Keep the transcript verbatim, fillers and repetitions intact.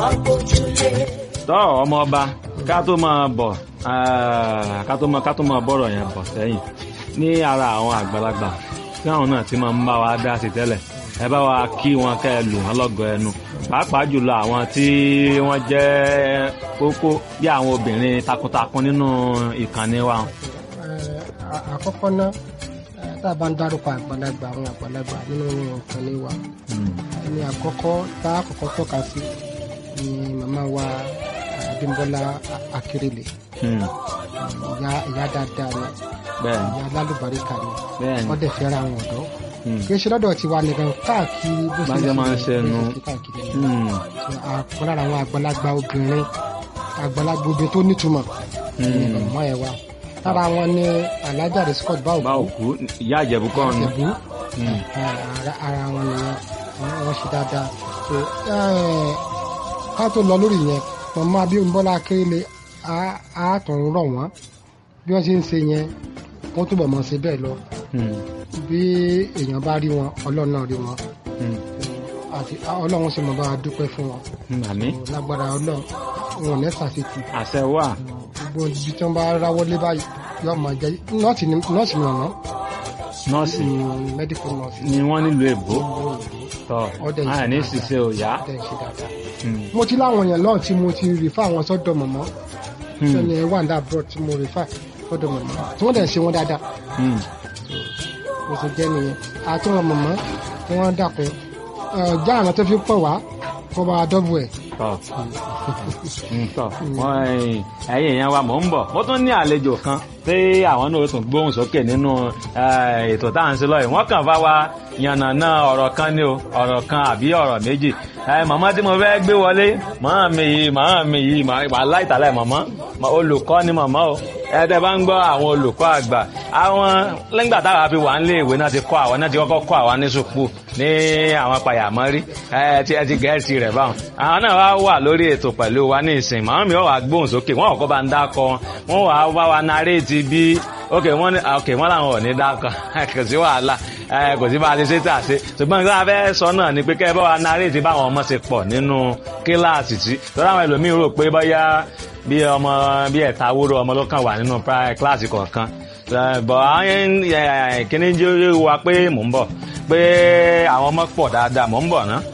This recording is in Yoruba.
tọ́ ọmọ ọba ká tó máa bọ̀ ká tó máa ká tó máa bọ̀rọ̀ yẹn bọ̀ sẹ́yìn ní ara àwọn àgbàlagbà tí àwọn náà ti máa ń bá wa dá sí tẹ́lẹ̀ ẹ bá wa kí wọn kẹ́ ẹ lù wọ́n lọ́gọ ẹnu pàápàá jùlọ àwọn tí wọ́n jẹ́ kókó bí àwọn obìnrin takuntakun nínú ìkànnì wa. àkọ́kọ́ náà tá a bá ń dárúkọ àgbàlagbà àwọn àgbàlagbà nínú ìkànnì wa ẹni àkọ́kọ́ tá a kọ́kọ́ tọ́ka sí ni màmá wa Abímbọ́lá Akérèlé ìyá dáadáa ni ìyá lálùbáríkà ni wọ́n dẹ̀ fẹ́ràn àwọn ọ̀dọ́ kì í ṣe lọ́dọ̀ tiwa nìkan káàkiri bó ṣe máa ń ṣe nu àpọ̀ lára àwọn àgbàlagbà obìnrin àgbàlagbà obìnrin tó nítumọ̀ ní ọmọ ẹ̀ wa lára wọn ní Alhaja Riscot Báòkú ìyá Ìjẹ̀bú kan ní ara wọn nìyẹn wọ́n ṣe dáadáa ká tó lọ lórí yẹn màmá Abímbọ́lá Akérèlé á tún rọ̀ wọ́n bí wọ́n ṣe ń ṣe yẹn wọ́n túbọ̀ mọ̀ ṣe bẹ́ẹ̀ lọ bí èèyàn bá rí wọn Ọlọ́run náà rí wọn àti Ọlọ́run sì mọ̀ bá a dúpẹ́ fún wọn lágbára Ọlọ́run wọn ò ní ṣàṣetì àṣẹ wà gbogbo ibi tí wọ́n bá ráwọ́ lé báyìí yóò máa jẹ́ nọ́ọ̀sì ni nọ́ọ̀sì ni ọ̀nà nọ́ọ̀sì medical nurse ni wọ́n nílùú èbó tọ́ àyà ní ṣiṣẹ́ òyà. mo ti láwọn èèyàn lọ́ọ̀ tí mo ti rìfà àwọn sọ́dọ̀ mọ̀mọ́ sẹ́ni ẹ̀ wà ní abroad tí mo rìfà sọ́dọ̀ mọ̀mọ́ tí wọ́n dẹ̀ ṣe wọ́n dáadáa mo ti jẹ́ nìyẹn àti wọn mọ̀mọ́ tí wọ́n dàpọ̀ já àwọn tó fi pọ̀ wá kó bá a dọ́bù ẹ̀. ẹ̀yin èèyàn wa mò ń bọ̀ mo tún ní àlejò kan tí àwọn náà tún gbóhùn sókè nínú ètò tá à ń ṣe lọ́yìn wọ́n kàn bá wa yànnàná ọ̀rọ̀ kan ní o ọ̀rọ̀ kan àbí ọ̀rọ̀ méjì màmá tí mo fẹ́ gbé wọlé màmá mi yìí màmá mi yìí wà láìtàlẹ̀ màmá olùkọ́ ni màmá o ẹ̀ẹ́dẹ́ bá ń gbọ́ àwọn olùkọ́ àgbà àwọn lẹ́gbà táwa fi wà nílé ìwé náà ti kọ́ àwọn náà ti kọ́kọ́ kọ́ àwọn ní sùpù ní àwọn pàyàmọ́rí ẹ ti gẹ̀ẹ́sì rẹ̀ báwọn àwọn náà wá wà lórí ètò pẹ̀lú wa ní ìsìn màmá mi wà gbóhùn sókè wọ́n kọ́kọ́ bá ń dákọ wọ́n wà wá wa naréètì bí ok wọ́n ní ok wọ́n làwọn ò ní dákọ kò sí wàhálà kò sí bá a lè ṣe tà sí ṣùgbọ́n nǹkan abẹ́ sọ náà ni pé kẹ́ ẹ bá wa naréètì báwọn ọmọ ṣe pọ̀ nínú kíláàsì tí lọ́dọ̀ àwọn ẹlòmíín rò pé bóyá bí ọmọ bí ẹ̀ta wúrò ọmọ ló kàn wà nínú kíláàsì kọ̀ọ̀kan bọ̀ àwọn kìíní jẹ́ wa pé mò ń bọ̀ pé àwọn ọmọ pọ̀ dáadáa mò ń bọ̀ ná.